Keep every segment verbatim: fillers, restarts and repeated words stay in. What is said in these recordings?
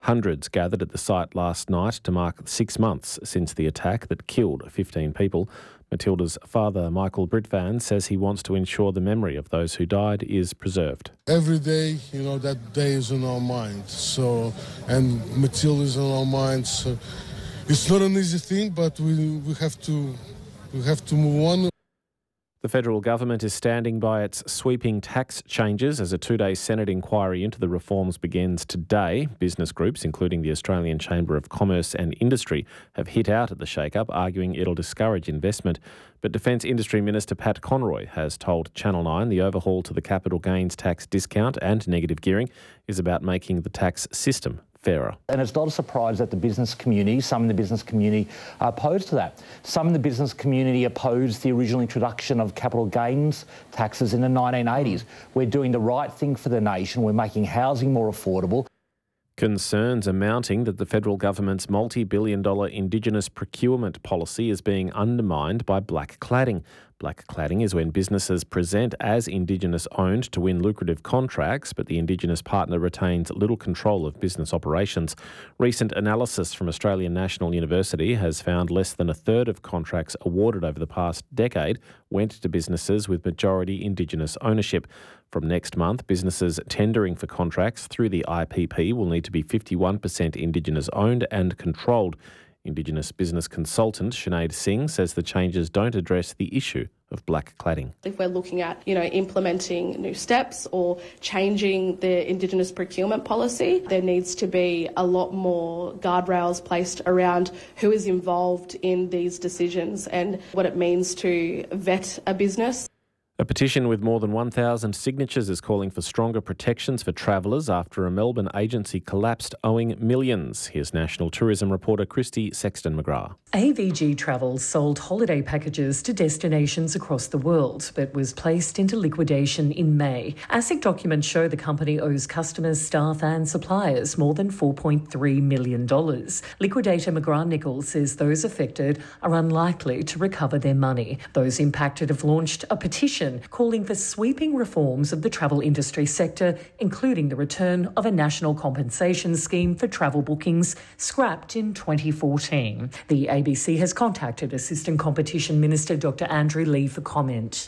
Hundreds gathered at the site last night to mark six months since the attack that killed fifteen people. Matilda's father, Michael Britvan, says he wants to ensure the memory of those who died is preserved. Every day, you know, that day is in our mind. So, and Matilda's in our minds. So it's not an easy thing, but we we have to we have to move on. The federal government is standing by its sweeping tax changes as a two-day Senate inquiry into the reforms begins today. Business groups, including the Australian Chamber of Commerce and Industry, have hit out at the shake-up, arguing it'll discourage investment. But Defence Industry Minister Pat Conroy has told Channel nine the overhaul to the capital gains tax discount and negative gearing is about making the tax system fairer. And it's not a surprise that the business community, some in the business community are opposed to that. Some in the business community opposed the original introduction of capital gains taxes in the nineteen eighties. We're doing the right thing for the nation. We're making housing more affordable. Concerns are mounting that the federal government's multi-billion dollar Indigenous procurement policy is being undermined by black cladding. Black cladding is when businesses present as Indigenous owned to win lucrative contracts, but the Indigenous partner retains little control of business operations. Recent analysis from Australian National University has found less than a third of contracts awarded over the past decade went to businesses with majority Indigenous ownership. From next month, businesses tendering for contracts through the I P P will need to be fifty-one percent Indigenous owned and controlled. Indigenous business consultant Sinead Singh says the changes don't address the issue of black cladding. If we're looking at, you know, implementing new steps or changing the Indigenous procurement policy, there needs to be a lot more guardrails placed around who is involved in these decisions and what it means to vet a business. A petition with more than one thousand signatures is calling for stronger protections for travellers after a Melbourne agency collapsed, owing millions. Here's National Tourism reporter Christy Sexton-McGrath. A V G Travel sold holiday packages to destinations across the world, but was placed into liquidation in May. ASIC documents show the company owes customers, staff and suppliers more than four point three million dollars. Liquidator McGrath-Nichols says those affected are unlikely to recover their money. Those impacted have launched a petition calling for sweeping reforms of the travel industry sector, including the return of a national compensation scheme for travel bookings scrapped in twenty fourteen. The A B C has contacted Assistant Competition Minister Doctor Andrew Lee for comment.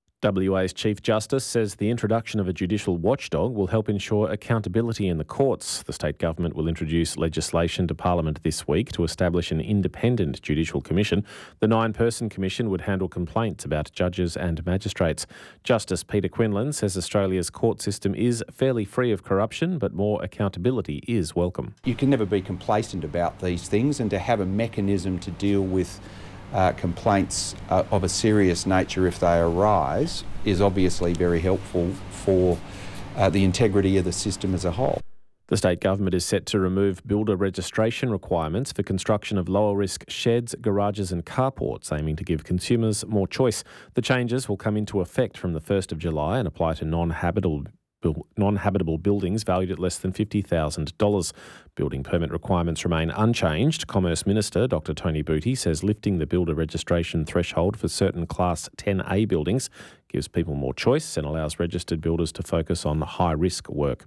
W A's Chief Justice says the introduction of a judicial watchdog will help ensure accountability in the courts. The state government will introduce legislation to Parliament this week to establish an independent judicial commission. The nine-person commission would handle complaints about judges and magistrates. Justice Peter Quinlan says Australia's court system is fairly free of corruption, but more accountability is welcome. You can never be complacent about these things, and to have a mechanism to deal with Uh, complaints uh, of a serious nature if they arise is obviously very helpful for uh, the integrity of the system as a whole. The state government is set to remove builder registration requirements for construction of lower-risk sheds, garages and carports, aiming to give consumers more choice. The changes will come into effect from the first of July and apply to non-habitable non-habitable buildings valued at less than fifty thousand dollars. Building permit requirements remain unchanged. Commerce Minister Doctor Tony Booty says lifting the builder registration threshold for certain Class ten A buildings gives people more choice and allows registered builders to focus on high-risk work.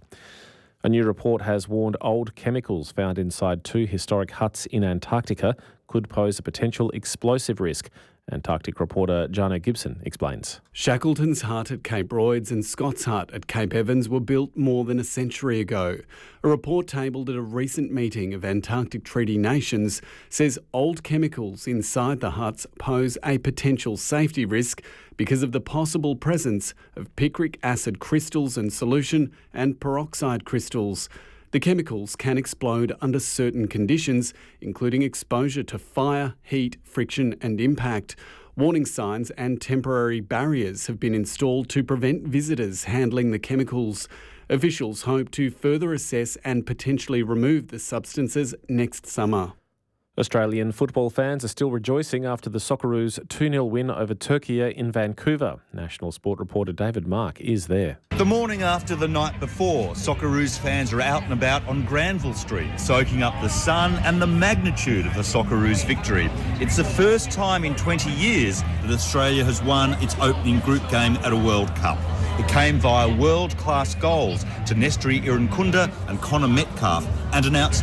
A new report has warned old chemicals found inside two historic huts in Antarctica could pose a potential explosive risk. Antarctic reporter Jana Gibson explains. Shackleton's Hut at Cape Royds and Scott's Hut at Cape Evans were built more than a century ago. A report tabled at a recent meeting of Antarctic Treaty Nations says old chemicals inside the huts pose a potential safety risk because of the possible presence of picric acid crystals in solution and peroxide crystals. The chemicals can explode under certain conditions, including exposure to fire, heat, friction and impact. Warning signs and temporary barriers have been installed to prevent visitors handling the chemicals. Officials hope to further assess and potentially remove the substances next summer. Australian football fans are still rejoicing after the Socceroos two nil win over Turkey in Vancouver. National Sport reporter David Mark is there. The morning after the night before, Socceroos fans are out and about on Granville Street, soaking up the sun and the magnitude of the Socceroos victory. It's the first time in twenty years that Australia has won its opening group game at a World Cup. It came via world-class goals to Nestori Irankunda and Connor Metcalf and an outstanding